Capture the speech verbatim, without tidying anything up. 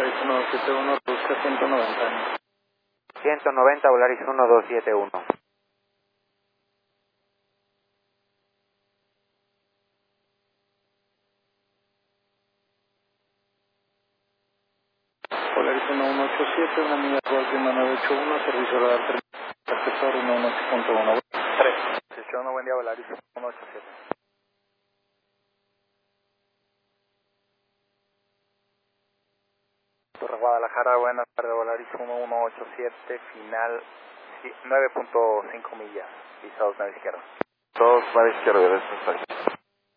Volaris uno dos siete uno, busca ciento noventa. ciento noventa, Volaris uno dos siete uno. Volaris uno uno ocho siete, una amiga Golf nueve ocho uno, servicio radar receptor uno uno ocho punto uno. tres. Sesión, buen día, Volaris uno ocho siete. Torre Guadalajara, buenas tardes, Volaris uno uno ocho siete, final nueve punto cinco millas, pisados a la izquierda. Dos para izquierda, gracias.